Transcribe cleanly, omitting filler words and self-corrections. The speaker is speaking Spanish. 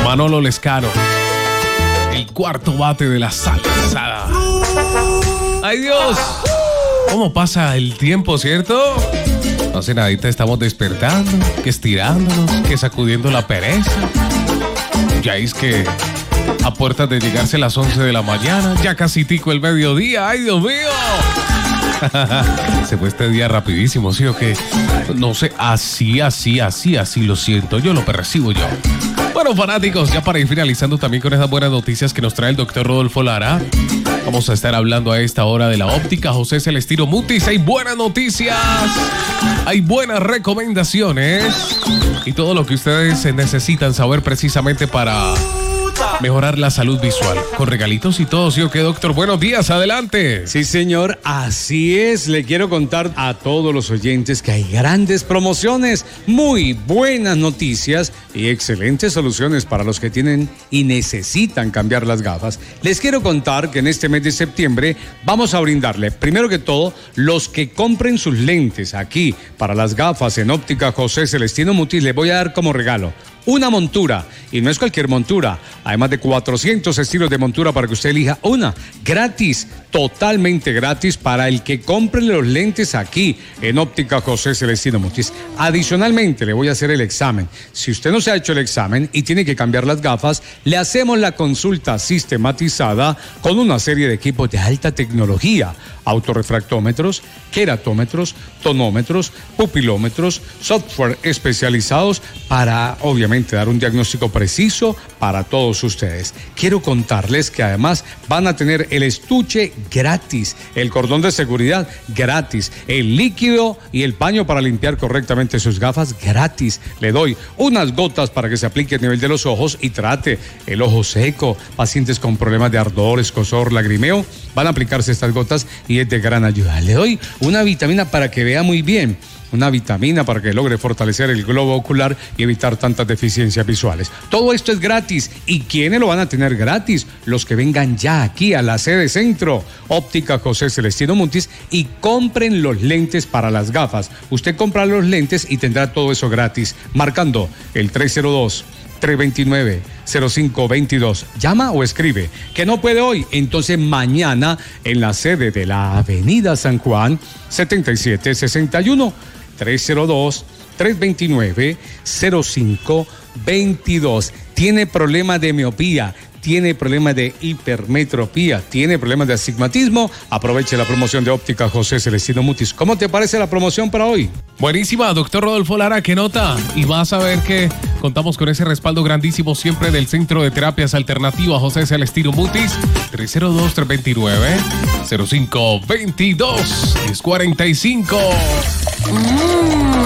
Manolo Lescano, el cuarto bate de la salsada. ¡Ay, Dios! ¿Cómo pasa el tiempo, cierto? No sé, nadita, estamos despertando, que estirándonos, que sacudiendo la pereza. Ya es que a puertas de llegarse las 11 de la mañana, ya casi tico el mediodía. ¡Ay, Dios mío! Se fue este día rapidísimo, ¿sí o qué? No sé, así lo siento, yo lo percibo yo. Bueno, fanáticos, ya para ir finalizando también con esas buenas noticias que nos trae el doctor Rodolfo Lara, vamos a estar hablando a esta hora de la óptica José Celestino Mutis. Hay buenas noticias, hay buenas recomendaciones y todo lo que ustedes necesitan saber precisamente para mejorar la salud visual, con regalitos y todo, ¿sí o qué, doctor? Buenos días, adelante. Sí, señor, así es. Le quiero contar a todos los oyentes que hay grandes promociones, muy buenas noticias y excelentes soluciones para los que tienen y necesitan cambiar las gafas. Les quiero contar que en este mes de septiembre vamos a brindarle, primero que todo, los que compren sus lentes aquí para las gafas en Óptica José Celestino Mutis, les voy a dar como regalo una montura, y no es cualquier montura, hay más de 400 estilos de montura para que usted elija una, gratis, totalmente gratis para el que compre los lentes aquí en Óptica José Celestino Mutis. Adicionalmente le voy a hacer el examen. Si usted no se ha hecho el examen y tiene que cambiar las gafas, le hacemos la consulta sistematizada con una serie de equipos de alta tecnología, autorrefractómetros, queratómetros, tonómetros, pupilómetros, software especializados para, obviamente, dar un diagnóstico preciso para todos ustedes. Quiero contarles que además van a tener el estuche gratis, el cordón de seguridad gratis, el líquido y el paño para limpiar correctamente sus gafas gratis. Le doy unas gotas para que se aplique a nivel de los ojos y trate el ojo seco. Pacientes con problemas de ardor, escozor, lagrimeo, van a aplicarse estas gotas y es de gran ayuda. Le doy una vitamina para que vea muy bien, una vitamina para que logre fortalecer el globo ocular y evitar tantas deficiencias visuales. Todo esto es gratis. ¿Y quiénes lo van a tener gratis? Los que vengan ya aquí a la sede centro, Óptica José Celestino Mutis, y compren los lentes para las gafas. Usted compra los lentes y tendrá todo eso gratis, marcando el 302-329-0522. Llama o escribe. Que no puede hoy, entonces mañana en la sede de la Avenida San Juan 7761, 302-329-0522. Tiene problemas de miopía, tiene problemas de hipermetropía, tiene problemas de astigmatismo, aproveche la promoción de Óptica José Celestino Mutis. ¿Cómo te parece la promoción para hoy? Buenísima, doctor Rodolfo Lara, ¿qué nota? Y vas a ver que contamos con ese respaldo grandísimo siempre del Centro de Terapias Alternativas José Celestino Mutis, 302-329-0522, 1045.